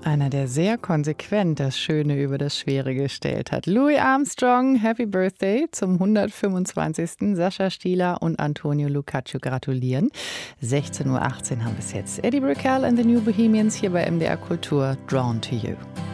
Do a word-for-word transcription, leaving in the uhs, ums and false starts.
Einer, der sehr konsequent das Schöne über das Schwere gestellt hat. Louis Armstrong, Happy Birthday zum hundertfünfundzwanzigsten Sascha Stieler und Antonio Lucaccio gratulieren. sechzehn Uhr achtzehn haben bis jetzt Eddie Brickell and the New Bohemians hier bei M D R Kultur. Drawn to You.